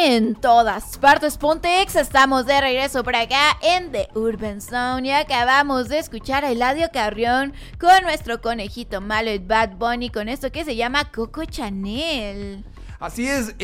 en todas partes. Pontex, estamos de regreso por acá en The Urban Zone y acabamos de escuchar a Eladio Carrión con nuestro conejito malo, el Bad Bunny, con esto que se llama Coco Chanel. Así es,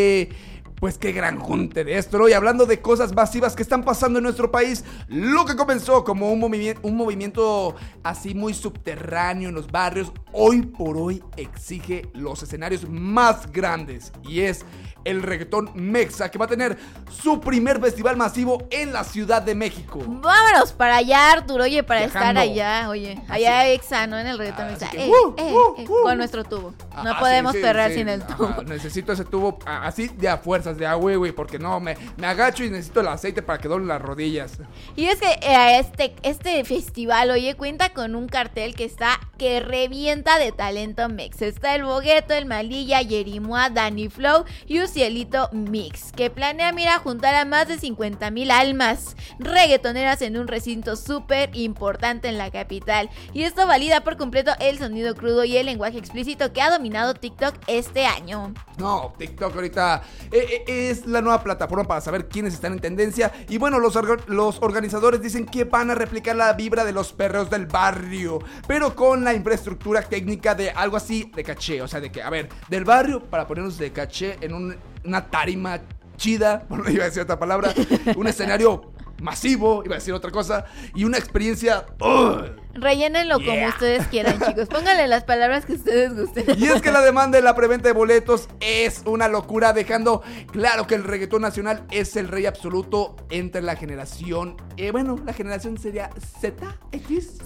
pues qué gran junte de esto, ¿no? Y hablando de cosas masivas que están pasando en nuestro país, lo que comenzó como un movimiento así muy subterráneo en los barrios, hoy por hoy exige los escenarios más grandes, y es el reggaetón mexa, que va a tener su primer festival masivo en la Ciudad de México. Vámonos para allá, Arturo, oye, para Viajando. estar allá, oye, allá exa, ¿no? En el reggaetón mexa, que, con nuestro tubo. No podemos perrar sin el tubo. Necesito ese tubo así de a fuerzas, de a güey, porque no, me agacho y necesito el aceite para que doblen las rodillas. Y es que este festival, oye, cuenta con un cartel que revienta de talento mex. Está el Bogueto, el Malilla, Yerimua, Danny Flow y Ucielito Mix, que planea, mira, juntar a más de 50,000 almas reggaetoneras en un recinto súper importante en la capital. Y esto valida por completo el sonido crudo y el lenguaje explícito que ha dominado TikTok este año. No, TikTok ahorita es la nueva plataforma para saber quiénes están en tendencia. Y bueno, los organizadores dicen que van a replicar la vibra de los perreos del barrio, pero con la infraestructura técnica de algo así de caché. O sea, de que, a ver, del barrio para ponernos de caché en una tarima chida, no iba a decir otra palabra, un escenario masivo, iba a decir otra cosa, y una experiencia... Rellénenlo como ustedes quieran, chicos. Pónganle las palabras que ustedes gusten. Y es que la demanda de la preventa de boletos es una locura, dejando claro que el reggaetón nacional es el rey absoluto entre la generación. La generación sería Z, X.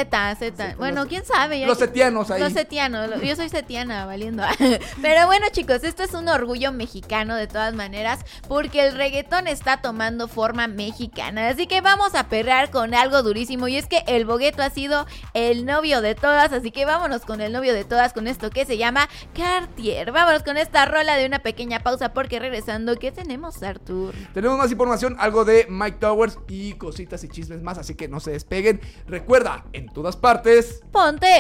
Z. Bueno, quién sabe. Los setianos ahí. Los setianos. Yo soy setiana, valiendo. Pero bueno, chicos, esto es un orgullo mexicano de todas maneras, porque el reggaetón está tomando forma mexicana. Así que vamos a perrear con algo durísimo. Y es que el Bogueto ha sido el novio de todas, así que vámonos con el novio de todas, con esto que se llama Cartier. Vámonos con esta rola de una pequeña pausa, porque regresando, ¿qué tenemos, Artur? Tenemos más información, algo de Mike Towers y cositas y chismes más, así que no se despeguen. Recuerda, en todas partes, ponte